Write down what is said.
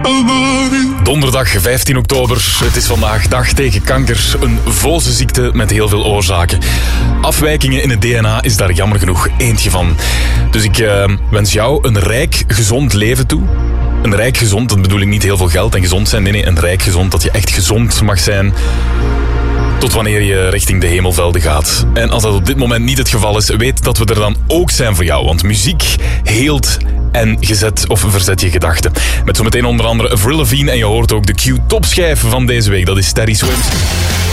Donderdag 15 oktober. Het is vandaag dag tegen kanker. Een voze ziekte met heel veel oorzaken. Afwijkingen in het DNA is daar jammer genoeg eentje van. Dus ik wens jou een rijk, gezond leven toe. Een rijk gezond, dat bedoel ik niet heel veel geld en gezond zijn. Nee, een rijk gezond, dat je echt gezond mag zijn. Tot wanneer je richting de hemelvelden gaat. En als dat op dit moment niet het geval is, weet dat we er dan ook zijn voor jou. Want muziek heelt en verzet je gedachten. Met zometeen onder andere Avril Lavigne en je hoort ook de Q-topschijf van deze week. Dat is Teddy Swims.